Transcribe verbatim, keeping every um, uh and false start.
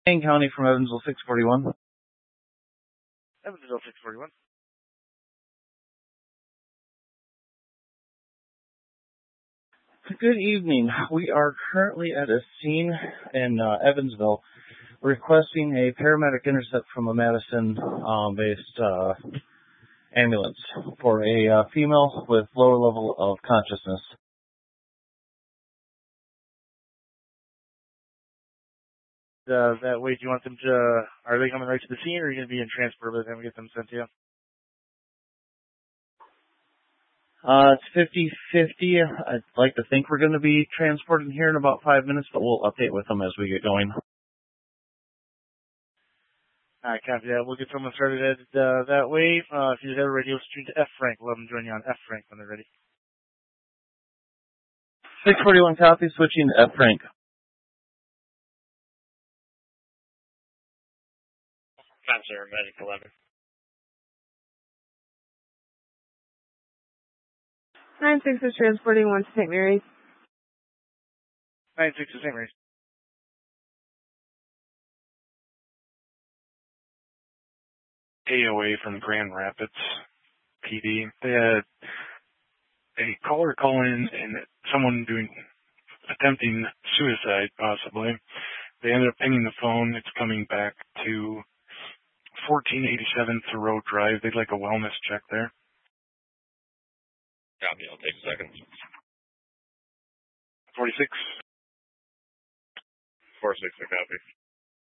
Kane County from Evansville six forty-one. Evansville six forty-one. Good evening. We are currently at a scene in uh, Evansville requesting a paramedic intercept from a Madison-based uh, ambulance for a uh, female with lower level of consciousness. Uh, that way, do you want them to, uh, are they coming right to the scene, or are you going to be in transport by the time we get them sent to you? Uh, it's fifty-fifty. I'd like to think we're going to be transported here in about five minutes, but we'll update with them as we get going. Alright, copy that. We'll get someone started at, uh, that way. Uh, if you have a radio stream to F Frank, we'll have them join you on F Frank when they're ready. six forty-one copy, switching to F Frank. Concert, Medic eleven. nine six is transporting one to Saint Mary's. nine six to Saint Mary's. A O A from Grand Rapids P D. They had a caller call in and someone doing attempting suicide, possibly. They ended up pinging the phone. It's coming back to fourteen eighty-seven Thoreau Drive. They'd like a wellness check there. Copy, I'll take a second. forty-six. four six, a copy.